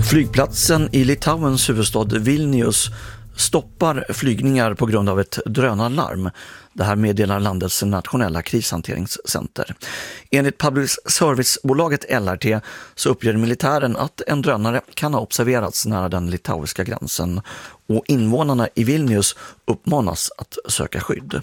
Flygplatsen i Litauens huvudstad Vilnius stoppar flygningar på grund av ett drönarlarm. Det här meddelar landets nationella krishanteringscenter. Enligt public service-bolaget LRT så uppger militären att en drönare kan ha observerats nära den litauiska gränsen och invånarna i Vilnius uppmanas att söka skydd.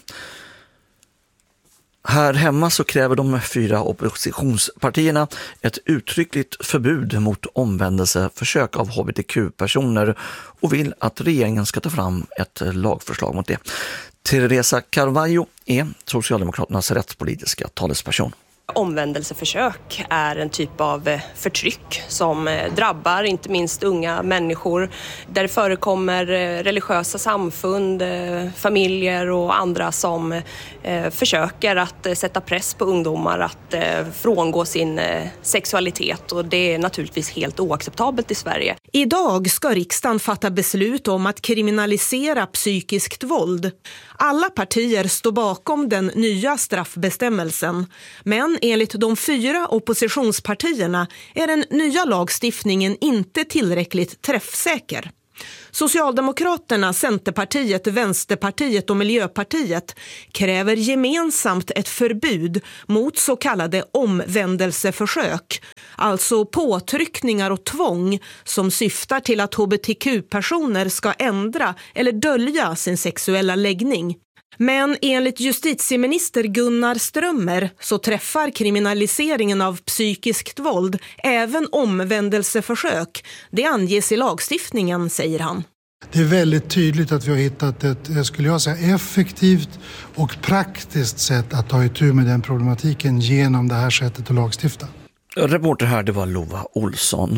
Här hemma så kräver de 4 oppositionspartierna ett uttryckligt förbud mot omvändelseförsök av hbtq-personer och vill att regeringen ska ta fram ett lagförslag mot det. Teresa Carvalho är Socialdemokraternas rättspolitiska talesperson. Omvändelseförsök är en typ av förtryck som drabbar inte minst unga människor där det förekommer religiösa samfund, familjer och andra som försöker att sätta press på ungdomar att frångå sin sexualitet, och det är naturligtvis helt oacceptabelt i Sverige. Idag ska riksdagen fatta beslut om att kriminalisera psykiskt våld. Alla partier står bakom den nya straffbestämmelsen, men enligt de 4 oppositionspartierna är den nya lagstiftningen inte tillräckligt träffsäker. Socialdemokraterna, Centerpartiet, Vänsterpartiet och Miljöpartiet kräver gemensamt ett förbud mot så kallade omvändelseförsök, alltså påtryckningar och tvång som syftar till att hbtq-personer ska ändra eller dölja sin sexuella läggning. Men enligt justitieminister Gunnar Strömmer så träffar kriminaliseringen av psykiskt våld även omvändelseförsök. Det anges i lagstiftningen, säger han. Det är väldigt tydligt att vi har hittat ett, skulle jag säga, effektivt och praktiskt sätt att ta itu med den problematiken genom det här sättet att lagstifta. Reporter här, det var Lova Olsson.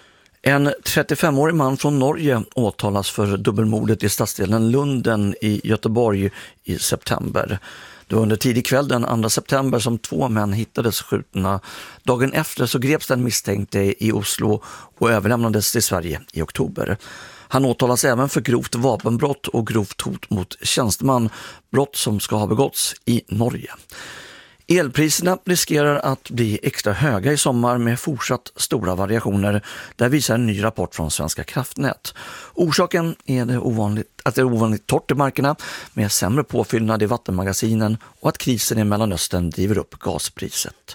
En 35-årig man från Norge åtalas för dubbelmordet i stadsdelen Lunden i Göteborg i september. Det var under tidig kväll den 2 september som 2 män hittades skjutna. Dagen efter så greps den misstänkte i Oslo och överlämnades till Sverige i oktober. Han åtalas även för grovt vapenbrott och grovt hot mot tjänsteman, brott som ska ha begåtts i Norge. Elpriserna riskerar att bli extra höga i sommar med fortsatt stora variationer. Där visar en ny rapport från Svenska kraftnät. Orsaken är att det är ovanligt torrt i markerna med sämre påfyllnad i vattenmagasinen och att krisen i Mellanöstern driver upp gaspriset.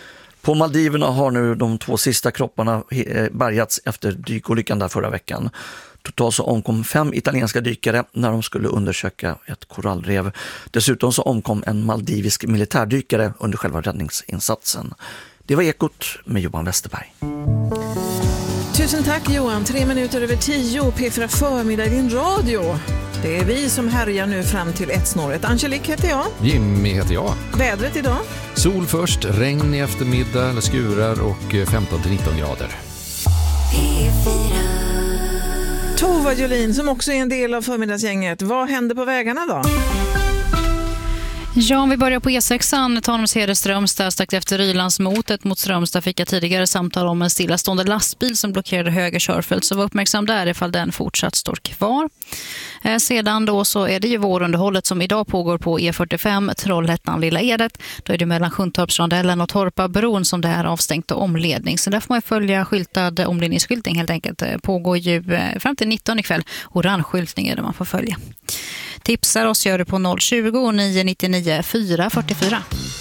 På Maldiverna har nu de 2 sista kropparna bärgats efter dykolyckan där förra veckan. Totalt så omkom 5 italienska dykare när de skulle undersöka ett korallrev. Dessutom så omkom en maldivisk militärdykare under själva räddningsinsatsen. Det var Ekot med Johan Westerberg. Tusen tack Johan, 10:03 P4 förmiddag i din radio. Det är vi som härjar nu fram till 1-snåret. Angelique heter jag. Jimmy heter jag. Vädret idag? Sol först, regn i eftermiddag eller skurar och 15-19 grader. Tova Jolin som också är en del av förmiddagsgänget. Vad händer på vägarna då? Ja, om vi börjar på E6, Tanumshede-Strömstad, strax efter Rylandsmotet mot Strömstad fick jag tidigare samtal om en stillastående lastbil som blockerade höger körfält, så var uppmärksam där ifall den fortsatt står kvar. Sedan då så är det ju vårunderhållet som idag pågår på E45 Trollhättan-Lilla Edet. Då är det mellan Sjuntorpsrondellen och Torpabron som det är avstängt och omledning. Så där får man följa skyltad omledningsskyltning helt enkelt. Pågår ju fram till 19 ikväll. Orange skyltning är det man får följa. Tipsar oss gör det på 020 999 444.